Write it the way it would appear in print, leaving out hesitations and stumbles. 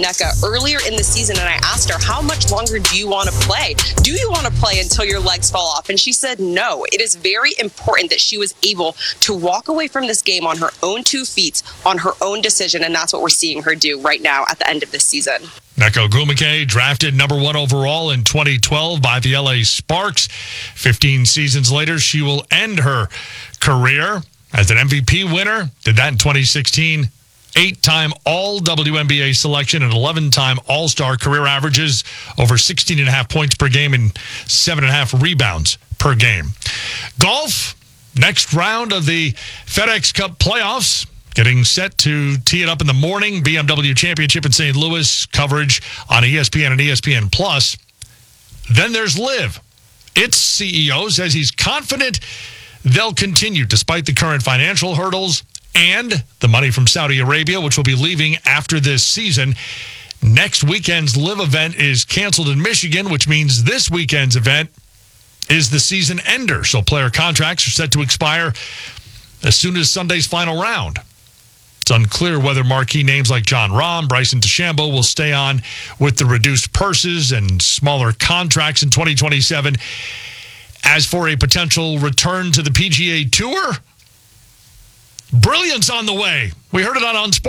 Nneka earlier in the season, and I asked her, how much longer do you want to play? Do you want to play until your legs fall off? And she said no. It is very important that she was able to walk away from this game on her own 2 feet, on her own decision, and that's what we're seeing her do right now at the end of this season. Nneka Ogwumike, drafted number 1 overall in 2012 by the LA Sparks. 15 seasons later, she will end her career as an MVP winner. Did that in 2016. 8-time All-WNBA selection and 11-time All-Star, career averages over 16.5 points per game and 7.5 rebounds per game. Golf, next round of the FedEx Cup playoffs. Getting set to tee it up in the morning. BMW Championship in St. Louis, coverage on ESPN and ESPN+. Then there's LIV. Its CEO says he's confident they'll continue despite the current financial hurdles and the money from Saudi Arabia, which will be leaving after this season. Next weekend's LIV event is canceled in Michigan, which means this weekend's event is the season ender. So player contracts are set to expire as soon as Sunday's final round. It's unclear whether marquee names like Jon Rahm, Bryson DeChambeau will stay on with the reduced purses and smaller contracts in 2027. As for a potential return to the PGA Tour, brilliance on the way. We heard it on Unsports.